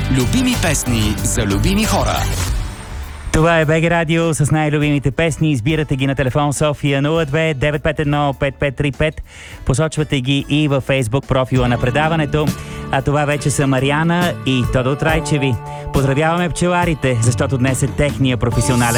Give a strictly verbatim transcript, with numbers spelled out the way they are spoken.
Любими песни за любими хора. Това е БГ Радио с най-любимите песни. Избирате ги на телефон София нула две девет пет едно пет пет три пет. Посочвате ги и във Фейсбук профила на предаването. А това вече са Мариана и Тодор Трайчеви. Поздравяваме пчеларите, защото днес е техния професионален